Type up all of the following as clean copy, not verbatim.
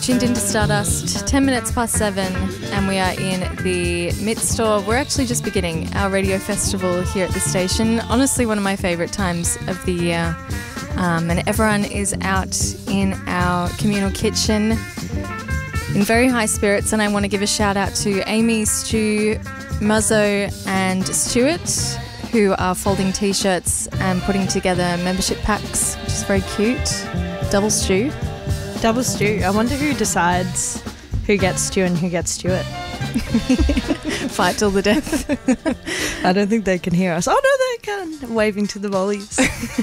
tuned into Stardust, 10 minutes past 7, and we are in the midst of, we're actually just beginning our radio festival here at the station. Honestly, one of my favourite times of the year. And everyone is out in our communal kitchen in very high spirits, and I want to give a shout out to Amy, Stu, Muzzo and Stuart, who are folding t-shirts and putting together membership packs, which is very cute. Double stew. Double stew. I wonder who decides who gets stew and who gets Stuart. Fight till the death. I don't think they can hear us. Oh, no, they can. Waving to the volleys.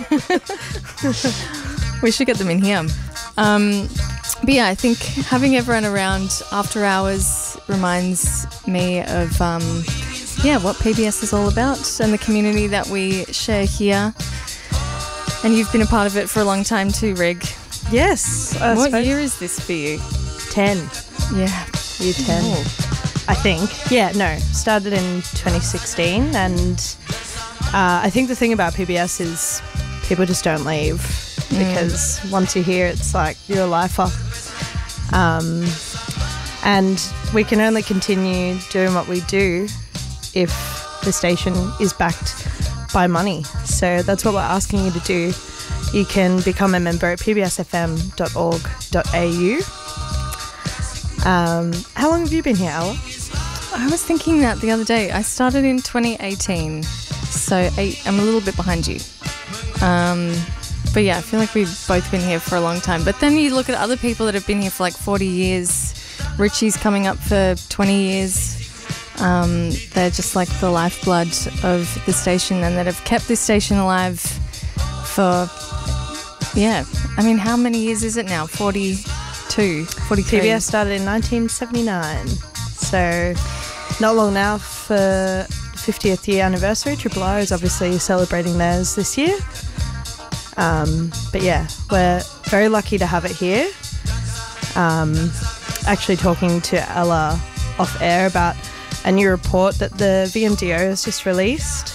We should get them in here. But yeah, I think having everyone around after hours reminds me of what PBS is all about and the community that we share here. And you've been a part of it for a long time too, Rig. Yes. What year is this for you? 10. Yeah. Year 10. Ooh. I think. Yeah, no. Started in 2016, and I think the thing about PBS is people just don't leave because once you're here, it's like you're a lifer. And we can only continue doing what we do if the station is backed by money. So that's what we're asking you to do. You can become a member at pbsfm.org.au. How long have you been here, Ella? I was thinking that the other day. I started in 2018, so I'm a little bit behind you. But yeah, I feel like we've both been here for a long time. But then you look at other people that have been here for like 40 years. Richie's coming up for 20 years. They're just like the lifeblood of the station and that have kept this station alive for, I mean, how many years is it now? 42, 43? PBS started in 1979. So not long now for 50th year anniversary. Triple R is obviously celebrating theirs this year. But yeah, we're very lucky to have it here. Actually talking to Ella off air about a new report that the VMDO has just released.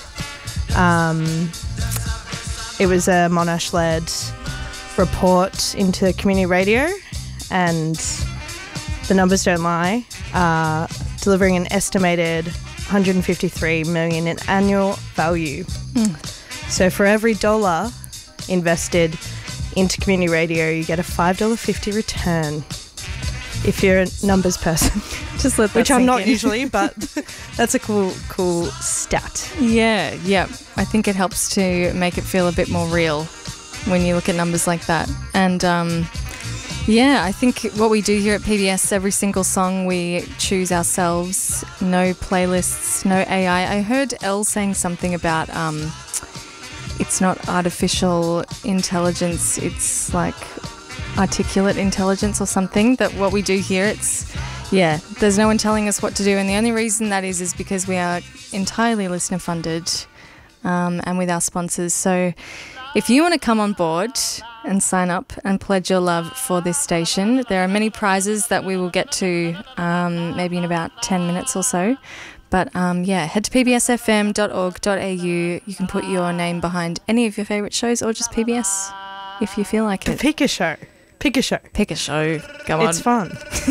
It was a Monash-led report into community radio, and the numbers don't lie, delivering an estimated $153 million in annual value. So for every dollar invested into community radio, you get a $5.50 return. If you're a numbers person. Just let that Which I'm sink not in. usually, but that's a cool stat. Yeah. I think it helps to make it feel a bit more real when you look at numbers like that. And I think what we do here at PBS, every single song we choose ourselves, no playlists, no AI. I heard Elle saying something about it's not artificial intelligence, it's like articulate intelligence or something, that what we do here, there's no one telling us what to do, and the only reason that is because we are entirely listener funded and with our sponsors. So if you want to come on board and sign up and pledge your love for this station, there are many prizes that we will get to maybe in about 10 minutes or so. But head to pbsfm.org.au. You can put your name behind any of your favourite shows or just PBS if you feel like it. Pick a show. Pick a show. Go on. It's fun.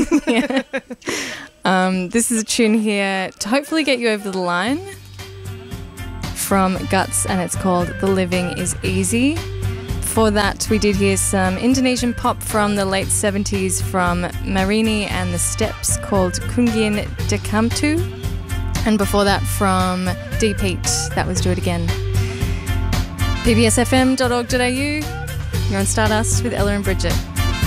This is a tune here to hopefully get you over the line from Guts, and it's called The Living Is Easy. Before that, we did hear some Indonesian pop from the late 70s from Marini and the Steps called Kungin Dekamtu. And before that, from Deep Heat, that was Do It Again. pbsfm.org.au. You're on Stardust with Ella and Bridget.